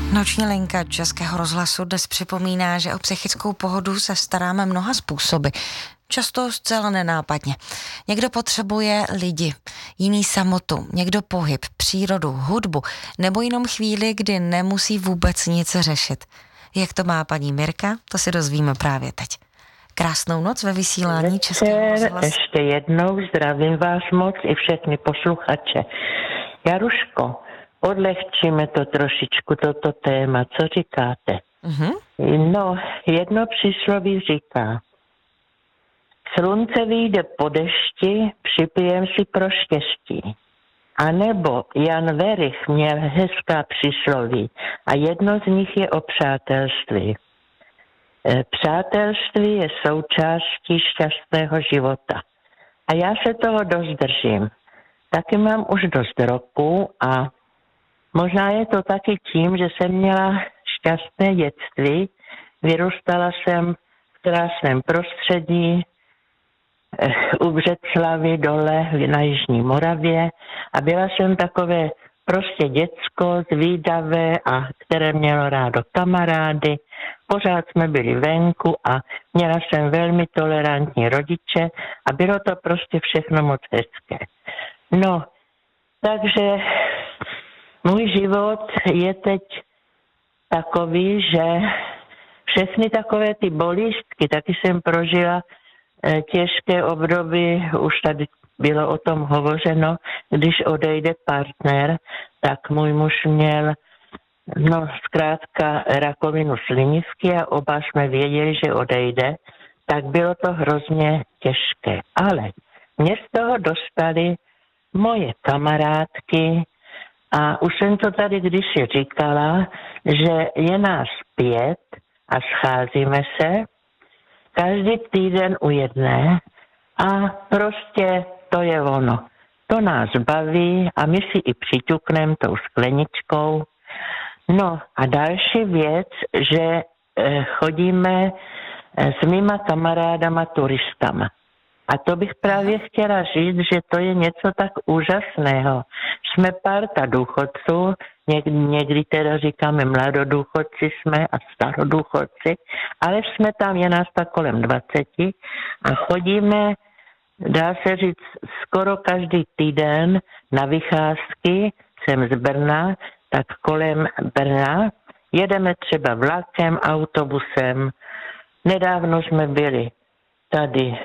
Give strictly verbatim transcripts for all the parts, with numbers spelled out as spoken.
Noční linka Českého rozhlasu dnes připomíná, že o psychickou pohodu se staráme mnoha způsoby. Často zcela nenápadně. Někdo potřebuje lidi, jiný samotu, někdo pohyb, přírodu, hudbu, nebo jenom chvíli, kdy nemusí vůbec nic řešit. Jak to má paní Mirka, to si dozvíme právě teď. Krásnou noc ve vysílání Českého rozhlasu. Ještě jednou zdravím vás moc i všechny posluchače. Jaruško, odlehčíme to trošičku, toto téma. Co říkáte? Uh-huh. No, jedno přísloví říká: slunce vyjde po dešti, připijem si pro štěstí. A nebo Jan Werich měl hezká přísloví a jedno z nich je o přátelství. Přátelství je součástí šťastného života. A já se toho dost držím. Taky mám už dost roku a možná je to taky tím, že jsem měla šťastné dětství. Vyrůstala jsem v krásném prostředí, u Břeclavi dole na Jižní Moravě a byla jsem takové prostě děcko zvídavé a které mělo rádo kamarády. Pořád jsme byli venku a měla jsem velmi tolerantní rodiče a bylo to prostě všechno moc hezké. No, takže můj život je teď takový, že všechny takové ty bolístky, taky jsem prožila těžké období, už tady bylo o tom hovořeno, když odejde partner, tak můj muž měl, no zkrátka rakovinu slinivky a oba jsme věděli, že odejde, tak bylo to hrozně těžké. Ale mě z toho dostali moje kamarádky a už jsem to tady kdysi říkala, že je nás pět a scházíme se každý týden u jedné a prostě to je ono. To nás baví a my si i přiťukneme tou skleničkou. No a další věc, že chodíme s mýma kamarádama turistama. A to bych právě chtěla říct, že to je něco tak úžasného. Jsme parta důchodců, někdy, někdy teda říkáme mladodůchodci jsme a starodůchodci, ale jsme tam, je nás tak kolem dvaceti a chodíme, dá se říct, skoro každý týden na vycházky, jsem z Brna, tak kolem Brna, jedeme třeba vlakem, autobusem. Nedávno jsme byli tady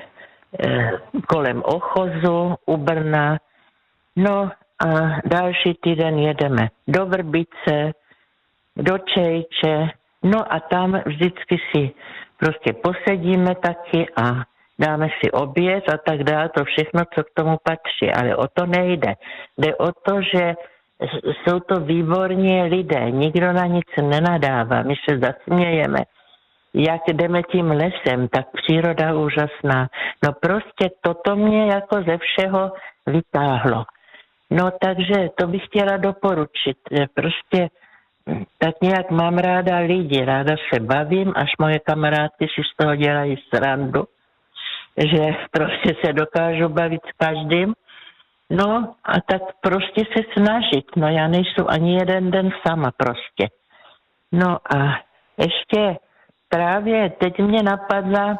kolem Ochozu u Brna. No a další týden jedeme do Vrbice, do Čejče. No a tam vždycky si prostě posedíme taky a dáme si oběd a tak dále, to všechno, co k tomu patří. Ale o to nejde. Jde o to, že jsou to výborní lidé, nikdo na nic nenadává, my se zasmějeme. Jak jdeme tím lesem, tak příroda úžasná. No prostě toto mě jako ze všeho vytáhlo. No takže to bych chtěla doporučit. Prostě tak nějak mám ráda lidi, ráda se bavím, až moje kamarádky si z toho dělají srandu, že prostě se dokážu bavit s každým. No a tak prostě se snažit. No já nejsou ani jeden den sama prostě. No a ještě právě teď mě napadla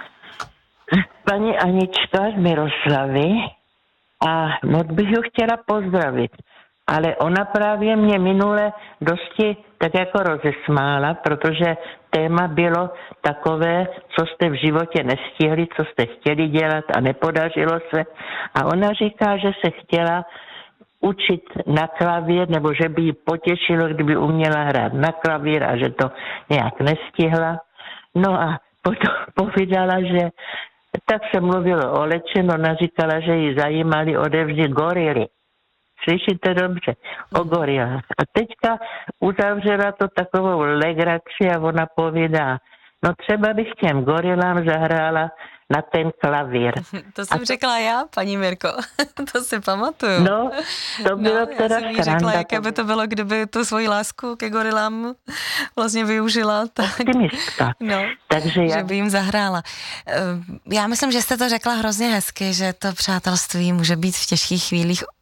paní Anička z Miroslavy a moc bych ji chtěla pozdravit. Ale ona právě mě minule dosti tak jako rozesmála, protože téma bylo takové, co jste v životě nestihli, co jste chtěli dělat a nepodařilo se. A ona říká, že se chtěla učit na klavír, nebo že by ji potěšilo, kdyby uměla hrát na klavír a že to nějak nestihla. No a potom povídala, že tak se mluvilo o Lečenu, ona říkala, že ji zajímali odevždy gorily. Slyšíte dobře? O gorilách. A teďka uzavřela to takovou legraci a ona povídá, no třeba bych těm gorilám zahrála na ten klavír. To jsem to... řekla já, paní Mirko. To si pamatuju. No, to bylo no, teda já jsem řekla, jaké by to bylo, kdyby tu svoji lásku ke gorilám vlastně využila. Tak... Optimistka. No, takže já... že by jim zahrála. Já myslím, že jste to řekla hrozně hezky, že to přátelství může být v těžkých chvílích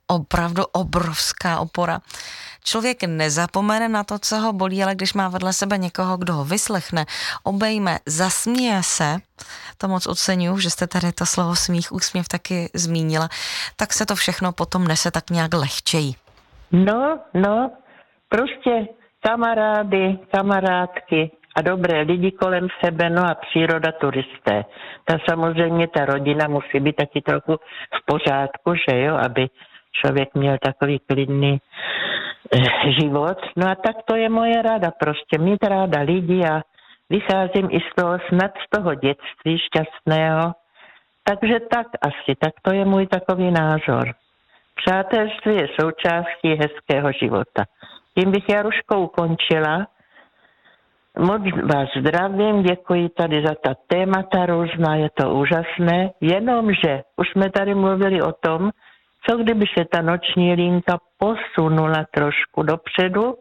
opravdu obrovská opora. Člověk nezapomene na to, co ho bolí, ale když má vedle sebe někoho, kdo ho vyslechne, obejme, zasměje se, to moc oceňuji, že jste tady to slovo smích, úsměv taky zmínila, tak se to všechno potom nese tak nějak lehčeji. No, no, prostě kamarády, kamarádky a dobré lidi kolem sebe, no a příroda, turisté. Ta samozřejmě, ta rodina musí být taky trochu v pořádku, že jo, aby člověk měl takový klidný eh, život. No a tak to je moje rada, prostě mít ráda lidi a vycházím i z toho, snad z toho dětství šťastného. Takže tak asi, tak to je můj takový názor. Přátelství je součástí hezkého života. Tím bych Jaruško ukončila. Moc vás zdravím, děkuji tady za ta témata různá, je to úžasné. Jenomže už jsme tady mluvili o tom, co kdyby se ta noční linka posunula trošku dopředu,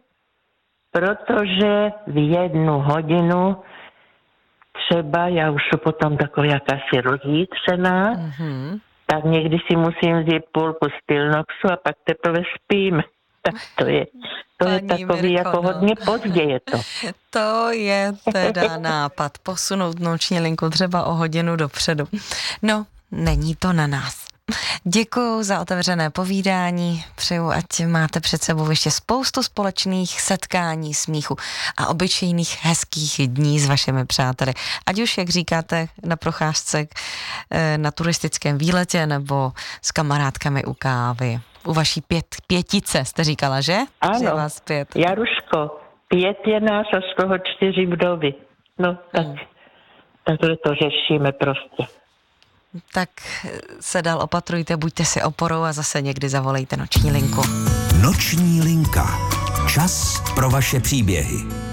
protože v jednu hodinu třeba, já už jsem potom takový jakási rozjítřená, mm-hmm. tak někdy si musím vzít půlku Stilnoxu a pak teprve spím. Tak to je, to je takový Mirko, jako no. hodně pozdě je to. To je teda nápad, posunout noční linku třeba o hodinu dopředu. No, není to na nás. Děkuju za otevřené povídání, přeju, ať máte před sebou ještě spoustu společných setkání, smíchu a obyčejných hezkých dní s vašimi přáteli. Ať už, jak říkáte, na procházce, na turistickém výletě nebo s kamarádkami u kávy. U vaší pět, pětice jste říkala, že? Ano, že vás pět. Jaruško, pět je nás a z toho čtyři vdovy. No, tak, hmm. takhle to řešíme prostě. Tak se dál opatrujte, buďte si oporou a zase někdy zavolejte noční linku. Noční linka. Čas pro vaše příběhy.